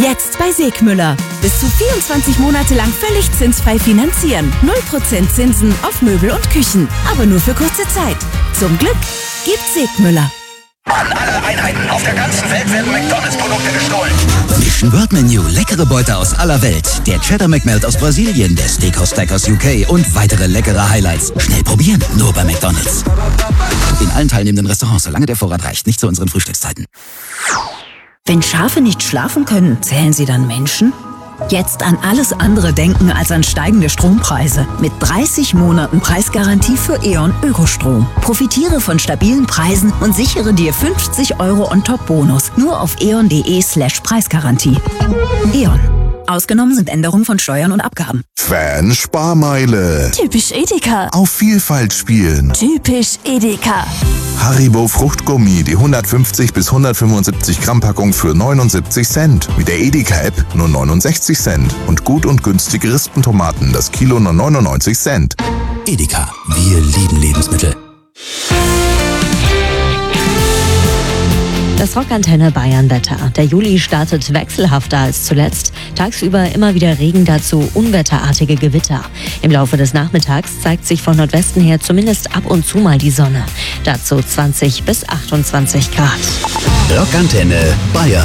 Jetzt bei Segmüller. Bis zu 24 Monate lang völlig zinsfrei finanzieren. 0% Zinsen auf Möbel und Küchen. Aber nur für kurze Zeit. Zum Glück gibt's Segmüller. An alle Einheiten auf der ganzen Welt werden McDonalds-Produkte gestohlen. Mission World Menu, leckere Beute aus aller Welt. Der Cheddar McMelt aus Brasilien, der Steakhouse Stack aus UK und weitere leckere Highlights. Schnell probieren, nur bei McDonalds. In allen teilnehmenden Restaurants, solange der Vorrat reicht, nicht zu unseren Frühstückszeiten. Wenn Schafe nicht schlafen können, zählen sie dann Menschen? Jetzt an alles andere denken als an steigende Strompreise. Mit 30 Monaten Preisgarantie für E.ON Ökostrom. Profitiere von stabilen Preisen und sichere dir 50 € On-Top-Bonus. Nur auf eon.de/Preisgarantie. E.ON. Ausgenommen sind Änderungen von Steuern und Abgaben. Fan-Sparmeile. Typisch Edeka. Auf Vielfalt spielen. Typisch Edeka. Haribo Fruchtgummi, die 150 bis 175 Gramm Packung für 79 Cent. Mit der Edeka-App nur 69 Cent. Und gut und günstige Rispentomaten, das Kilo nur 99 Cent. Edeka, wir lieben Lebensmittel. Das Rockantenne Bayern-Wetter. Der Juli startet wechselhafter als zuletzt. Tagsüber immer wieder Regen, dazu unwetterartige Gewitter. Im Laufe des Nachmittags zeigt sich von Nordwesten her zumindest ab und zu mal die Sonne. Dazu 20 bis 28 Grad. Rockantenne Bayern.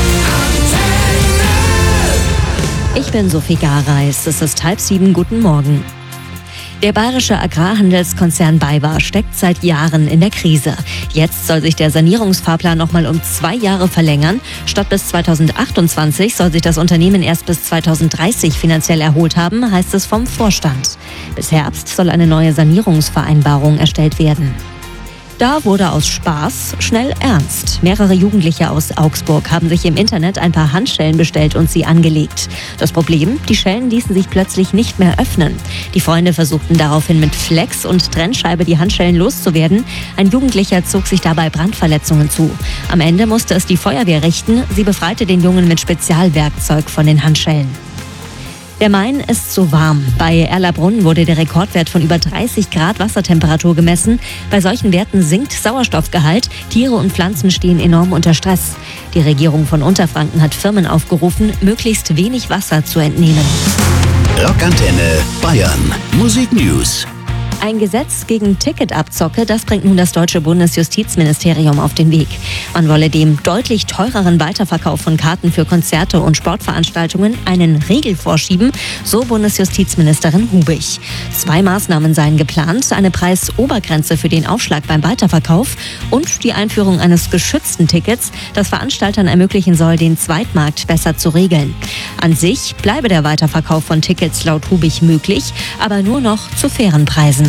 Ich bin Sophie Gareis. Es ist 6:30. Guten Morgen. Der bayerische Agrarhandelskonzern BayWa steckt seit Jahren in der Krise. Jetzt soll sich der Sanierungsfahrplan nochmal um 2 Jahre verlängern. Statt bis 2028 soll sich das Unternehmen erst bis 2030 finanziell erholt haben, heißt es vom Vorstand. Bis Herbst soll eine neue Sanierungsvereinbarung erstellt werden. Da wurde aus Spaß schnell ernst. Mehrere Jugendliche aus Augsburg haben sich im Internet ein paar Handschellen bestellt und sie angelegt. Das Problem? Die Schellen ließen sich plötzlich nicht mehr öffnen. Die Freunde versuchten daraufhin mit Flex und Trennscheibe die Handschellen loszuwerden. Ein Jugendlicher zog sich dabei Brandverletzungen zu. Am Ende musste es die Feuerwehr richten. Sie befreite den Jungen mit Spezialwerkzeug von den Handschellen. Der Main ist zu warm. Bei Erlabrunn wurde der Rekordwert von über 30 Grad Wassertemperatur gemessen. Bei solchen Werten sinkt Sauerstoffgehalt. Tiere und Pflanzen stehen enorm unter Stress. Die Regierung von Unterfranken hat Firmen aufgerufen, möglichst wenig Wasser zu entnehmen. Rockantenne Bayern. Musik News. Ein Gesetz gegen Ticketabzocke, das bringt nun das deutsche Bundesjustizministerium auf den Weg. Man wolle dem deutlich teureren Weiterverkauf von Karten für Konzerte und Sportveranstaltungen einen Riegel vorschieben, so Bundesjustizministerin Hubig. 2 Maßnahmen seien geplant: eine Preisobergrenze für den Aufschlag beim Weiterverkauf und die Einführung eines geschützten Tickets, das Veranstaltern ermöglichen soll, den Zweitmarkt besser zu regeln. An sich bleibe der Weiterverkauf von Tickets laut Hubig möglich, aber nur noch zu fairen Preisen.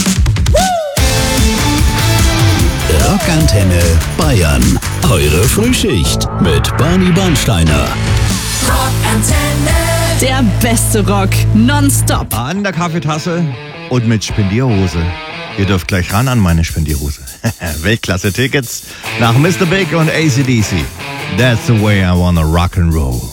Rockantenne Bayern. Eure Frühschicht mit Barney Bernsteiner. Rockantenne. Der beste Rock. Nonstop. An der Kaffeetasse und mit Spendierhose. Ihr dürft gleich ran an meine Spendierhose. Weltklasse-Tickets nach Mr. Big und AC/DC. That's the way I wanna rock and roll.